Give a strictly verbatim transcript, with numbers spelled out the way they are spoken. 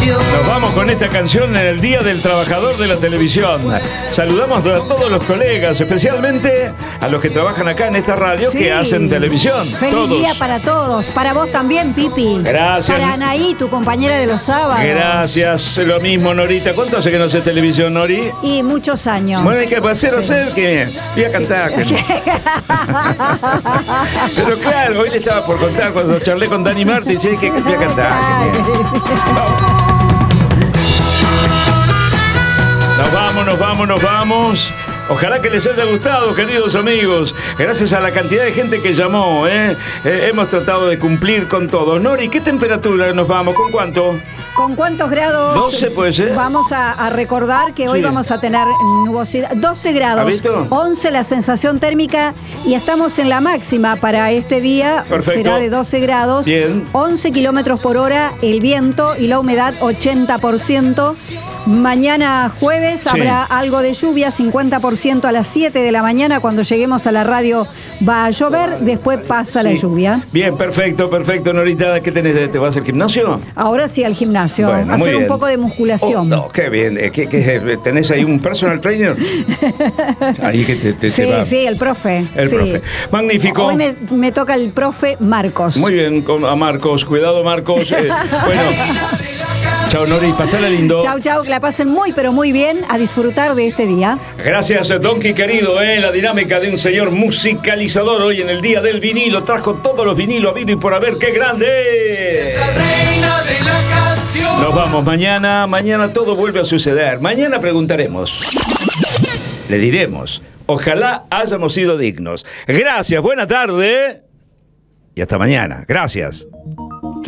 Nos vamos con esta canción en el Día del Trabajador de la Televisión. Saludamos a todos los colegas, especialmente a los que trabajan acá en esta radio, sí, que hacen televisión. Feliz todos. día para todos. Para vos también, Pipi. Gracias. Para Anaí, tu compañera de los sábados. Gracias. Lo mismo, Norita. ¿Cuánto hace que no haces televisión, Nori? Y muchos años. Bueno, hay que hacer, sí. hacer que voy a cantar. Que... Pero claro, hoy le estaba por contar cuando charlé con Dani Martí, sí, que voy a cantar. Nos vamos, nos vamos, nos vamos. Ojalá que les haya gustado, queridos amigos. Gracias a la cantidad de gente que llamó, ¿eh? Eh, hemos tratado de cumplir con todo. Nori, ¿qué temperatura nos vamos? ¿Con cuánto? ¿Con cuántos grados? doce puede ser. Vamos a, a recordar que hoy sí. vamos a tener nubosidad. doce grados. ¿Ha visto? once la sensación térmica y estamos en la máxima para este día. Perfecto. Será de doce grados. Bien. once kilómetros por hora el viento y la humedad ochenta por ciento. Mañana jueves sí. habrá algo de lluvia, cincuenta por ciento a las siete de la mañana. Cuando lleguemos a la radio va a llover, después pasa sí. la lluvia. Bien, perfecto, perfecto, Norita. ¿Qué tenés? ¿Te vas al gimnasio? Ahora sí, al gimnasio. Bueno, hacer un poco de musculación. Oh, no, qué bien. ¿Qué, qué, ¿Tenés ahí un personal trainer? Ahí que te, te, sí, te va. Sí, el profe. El sí. profe. Magnífico. Hoy me, me toca el profe Marcos. Muy bien, con, a Marcos. Cuidado, Marcos. Eh, bueno. Chao, Nori, pasala lindo. Chau, chau, que la pasen muy, pero muy bien, a disfrutar de este día. Gracias, Donkey querido, eh, la dinámica de un señor musicalizador hoy en el Día del Vinilo. Trajo todos los vinilos habido y por haber, ¡qué grande! Es la reina de la canción. Nos vamos mañana, mañana todo vuelve a suceder. Mañana preguntaremos, le diremos, ojalá hayamos sido dignos. Gracias, buena tarde y hasta mañana. Gracias.